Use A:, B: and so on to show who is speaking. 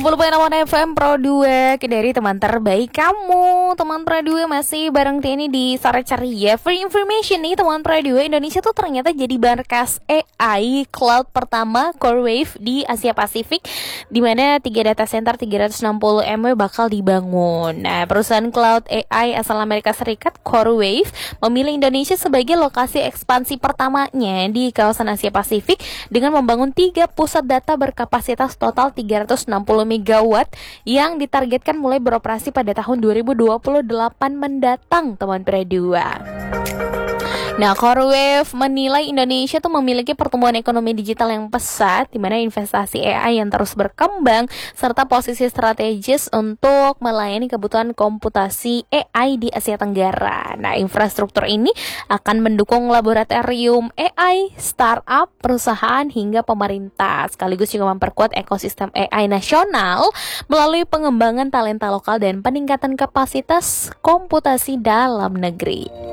A: 10.6 FM Pro 2 dari teman terbaik kamu. Teman Pro 2 masih bareng Tieni di Sore Ceria. Free information nih teman Pro 2, Indonesia tuh ternyata jadi markas AI cloud pertama CoreWeave di Asia Pasifik, di mana 3 data center 360 MW bakal dibangun. Nah, perusahaan cloud AI asal Amerika Serikat CoreWeave memilih Indonesia sebagai lokasi ekspansi pertamanya di kawasan Asia Pasifik dengan membangun 3 pusat data berkapasitas total 360 megawatt yang ditargetkan mulai beroperasi pada tahun 2028 mendatang, teman Predua. Nah, CoreWeave menilai Indonesia tuh memiliki pertumbuhan ekonomi digital yang pesat, di mana investasi AI yang terus berkembang serta posisi strategis untuk melayani kebutuhan komputasi AI di Asia Tenggara. Nah, infrastruktur ini akan mendukung laboratorium AI, startup, perusahaan hingga pemerintah, sekaligus juga memperkuat ekosistem AI nasional melalui pengembangan talenta lokal dan peningkatan kapasitas komputasi dalam negeri.